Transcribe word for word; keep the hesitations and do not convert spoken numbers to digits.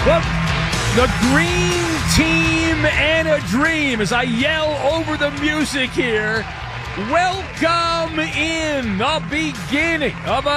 Well, the green team and a dream as I yell over the music here. Welcome in the beginning of a